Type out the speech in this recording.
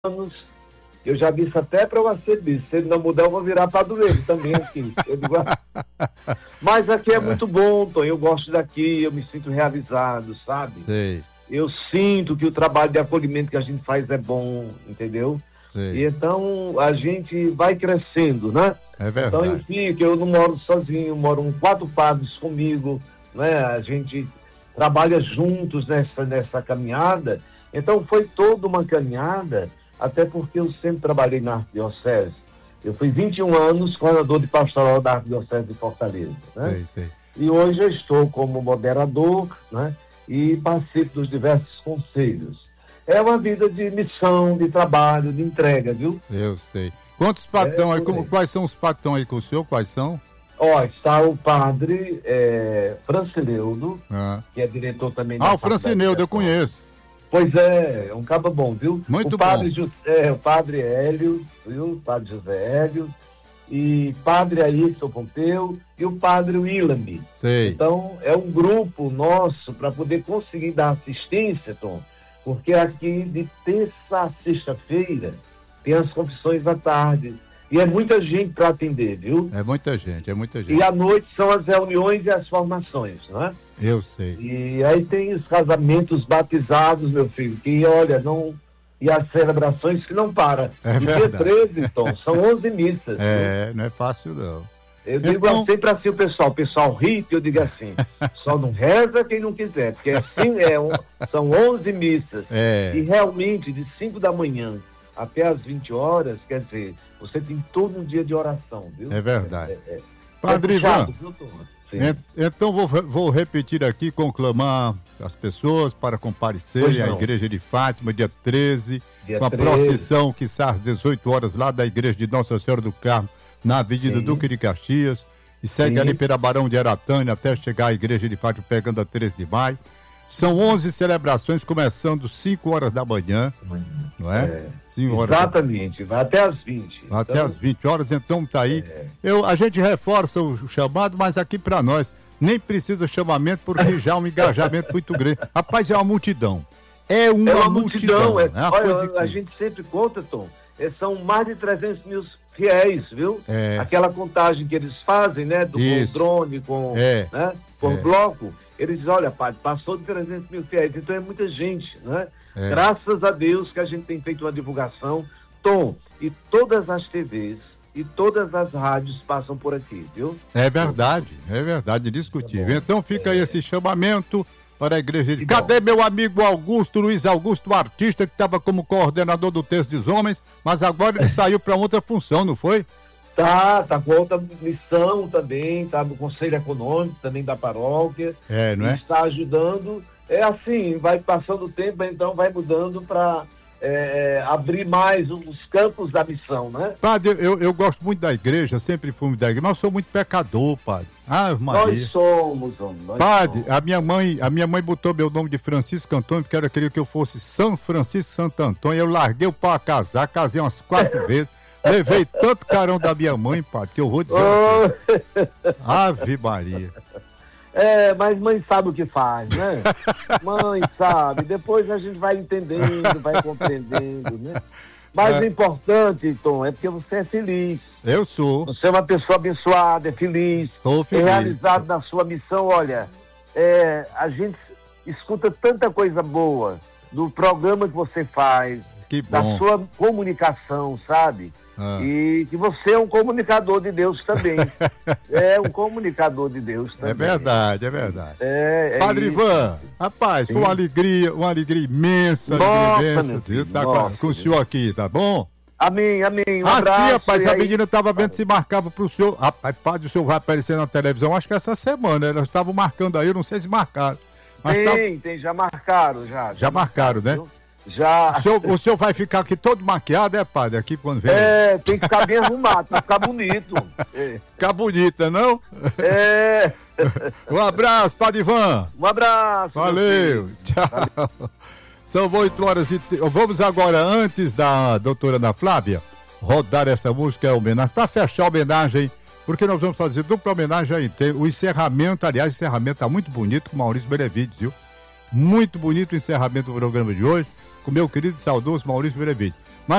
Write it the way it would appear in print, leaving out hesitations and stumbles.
anos. Eu já disse até para o arcebispo, se ele não mudar, eu vou virar padroeiro também aqui. Eu digo, mas aqui é muito bom, Tom, eu gosto daqui, eu me sinto realizado, sabe? Sei. Eu sinto que o trabalho de acolhimento que a gente faz é bom, entendeu? Sei. E então a gente vai crescendo, né? É verdade. Então eu não moro sozinho, moram 4 padres comigo, né? A gente trabalha juntos nessa caminhada. Então foi toda uma caminhada, até porque eu sempre trabalhei na Arquidiocese. Eu fui 21 anos coordenador de pastoral da Arquidiocese de Fortaleza, né? Sei. E hoje eu estou como moderador, né? E participo dos diversos conselhos. É uma vida de missão, de trabalho, de entrega, viu? Eu sei. Quantos patão aí? Quais são os patão aí com o senhor? Quais são? Ó, está o padre Francineudo, que é diretor também da o Francineudo, eu conheço. Pois é um cabo bom, viu? Muito o padre bom. O padre Hélio, viu? O padre José Hélio, e padre Ayrton Pompeu e o padre Willam. Sei. Então, é um grupo nosso para poder conseguir dar assistência, Tom, porque aqui de terça a sexta-feira tem as confissões da tarde. E é muita gente para atender, viu? É muita gente. E à noite são as reuniões e as formações, né? Eu sei. E aí tem os casamentos batizados, meu filho, que olha, não... E as celebrações que não param. É no verdade. dia 13, então, são 11 missas. É, não é fácil não. Eu digo sempre assim, o pessoal ri, que eu digo assim, só não reza quem não quiser, porque assim são 11 missas. É. E realmente, de 5 da manhã até as 20 horas, quer dizer, você tem todo um dia de oração, viu? É verdade. Padre Ivan, então vou repetir aqui, conclamar as pessoas para comparecerem à Igreja de Fátima, dia 13, com a procissão que sai às 18 horas lá da Igreja de Nossa Senhora do Carmo, na Avenida Duque de Caxias, e segue ali pela Barão de Aratânia até chegar à Igreja de Fátima, pegando a 13 de maio. São 11 celebrações, começando 5 horas da manhã, não é? 5 horas. Exatamente, vai até às 20. Até às 20 horas, então tá aí. A gente reforça o chamado, mas aqui para nós nem precisa chamamento, porque já é um engajamento muito grande. Rapaz, é uma multidão. É uma multidão. Olha, a gente sempre conta, Tom, são mais de 300 mil fiéis, viu? Aquela contagem que eles fazem, né? Com drone, né? Por bloco. Eles dizem, olha, padre, passou de 300 mil fiéis, então é muita gente, né? Graças a Deus que a gente tem feito uma divulgação, Tom, e todas as TVs e todas as rádios passam por aqui, viu? É verdade, indiscutível. Então fica aí esse chamamento para a igreja de... Cadê meu amigo Augusto, Luiz Augusto, artista que estava como coordenador do Terço dos Homens, mas agora ele saiu para outra função, não foi? Tá com outra missão também, tá no Conselho Econômico também da paróquia. Não é? Está ajudando. É assim, vai passando o tempo, então vai mudando para abrir mais os campos da missão, né? Padre, eu gosto muito da igreja, sempre fui da igreja, mas eu sou muito pecador, padre. Ah, Maria. Nós somos, homem. Padre, a minha mãe botou meu nome de Francisco Antônio, porque ela queria que eu fosse São Francisco Santo Antônio. Eu larguei o pau a casar, casei umas 4 vezes. Levei tanto carão da minha mãe, padre, que eu vou dizer. Ave Maria. Mas mãe sabe o que faz, né? Mãe sabe. Depois a gente vai entendendo, vai compreendendo, né? Mas o importante, Tom, é porque você é feliz. Eu sou. Você é uma pessoa abençoada, é feliz. Sou feliz. Realizado na sua missão. Olha, a gente escuta tanta coisa boa do programa que você faz, da sua comunicação, sabe? E que você é um comunicador de Deus também. É um comunicador de Deus também. É verdade. Padre Ivan, rapaz, foi uma alegria imensa. Com o senhor aqui, tá bom? Amém. Um abraço. Rapaz, a menina estava vendo se marcava pro senhor. Rapaz, padre, o senhor vai aparecer na televisão, acho que essa semana, elas estavam marcando aí, eu não sei se marcaram. Mas já marcaram, já marcaram, né? Já. O senhor vai ficar aqui todo maquiado, padre? Aqui quando vem. Tem que ficar bem arrumado, pra ficar bonito. Ficar bonita, não? Um abraço, padre Ivan. Um abraço. Valeu. Tchau. São 8 horas e... Vamos agora, antes da doutora Ana Flávia, rodar essa música, é homenagem, pra fechar a homenagem, porque nós vamos fazer dupla homenagem aí. Tem o encerramento, aliás, o encerramento tá muito bonito com o Maurício Benevides, viu? Muito bonito o encerramento do programa de hoje, com meu querido e saudoso Maurício Benevides.